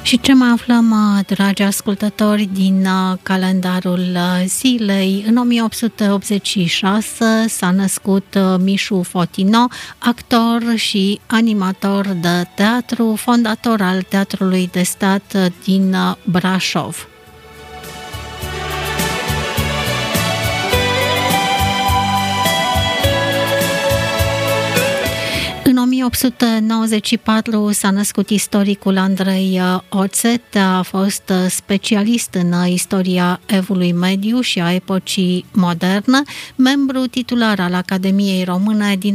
Și ce mai aflăm, dragi ascultători, din calendarul zilei? În 1886 s-a născut Mișu Fotino, actor și animator de teatru, fondator al Teatrului de Stat din Brașov. În 1894 s-a născut istoricul Andrei Oțet, a fost specialist în istoria Evului Mediu și a epocii moderne, membru titular al Academiei Române din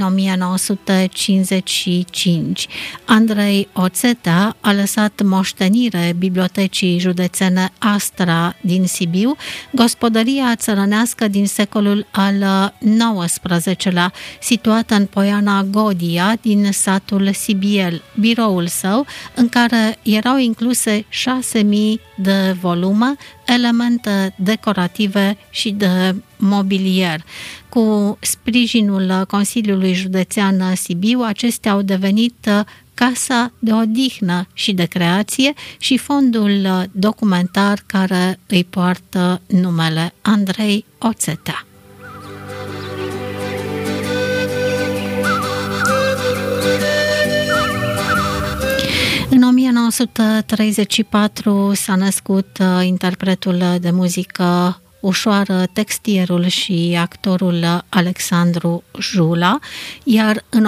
1955. Andrei Oțeta a lăsat moștenire Bibliotecii Județene Astra din Sibiu, gospodăria țărănească din secolul al XIX-lea, situată în Poiana Godia, din satul Sibiel, biroul său, în care erau incluse 6.000 de volume, elemente decorative și de mobilier. Cu sprijinul Consiliului Județean Sibiu, acestea au devenit Casa de odihnă și de creație și fondul documentar care îi poartă numele Andrei Oțeta. În 1934 s-a născut interpretul de muzică ușoară, textierul și actorul Alexandru Jula, iar în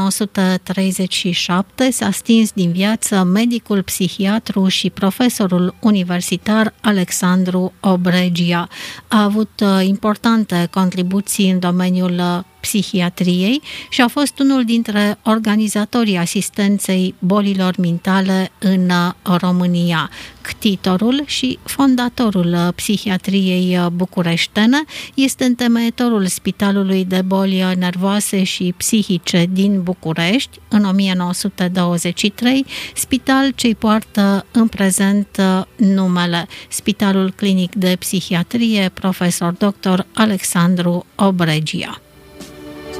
1937 s-a stins din viață medicul, psihiatru și profesorul universitar Alexandru Obregia. A avut importante contribuții în domeniul psihiatriei și a fost unul dintre organizatorii asistenței bolilor mentale în România, ctitorul și fondatorul psihiatriei bucureștene, este întemeietorul Spitalului de Boli Nervoase și Psihice din București în 1923, spital ce-i poartă în prezent numele Spitalul Clinic de Psihiatrie Profesor Dr. Alexandru Obregia.